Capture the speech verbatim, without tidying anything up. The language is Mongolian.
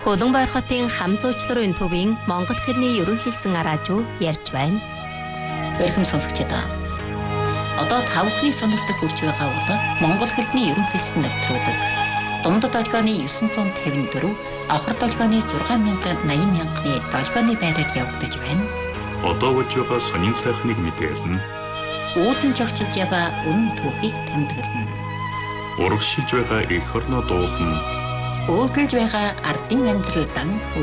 Улаанбаяр хотын хам зуучларын төвийн монгол хэлний ерөнхийлсэн араажуу ярьж байна. Эрхэм сонсогчдоо. Одоо тав хүний сонирхолтой хүрч байгаа бол монгол хэлний ерөнхийлсэн нэвтрүүлэг. Дундад долгионы дев'ятсот тавин дөрөв, авхар долгионы зургаан мянган найман мянганы долгионы байраар явагдаж байна. Одоо болж байгаа сонин сайхныг мэдээлнэ. Үүдэн жогчж яваа үнэн түүхийг тэмдэглэнэ. Урагшилж байгаа эх орноо дуулна. Өөдрөж байгаа ардын амьдрал дан